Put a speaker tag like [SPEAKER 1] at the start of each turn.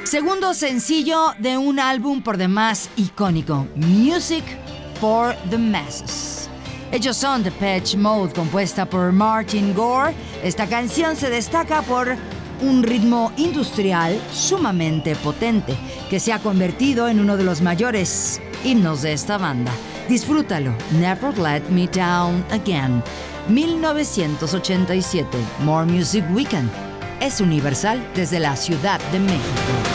[SPEAKER 1] Segundo sencillo de un álbum por demás icónico, Music for the Masses. Ellos son Depeche Mode, compuesta por Martin Gore. Esta canción se destaca por un ritmo industrial sumamente potente, que se ha convertido en uno de los mayores himnos de esta banda. Disfrútalo, Never Let Me Down Again. 1987, More Music Weekend. Es universal desde la Ciudad de México.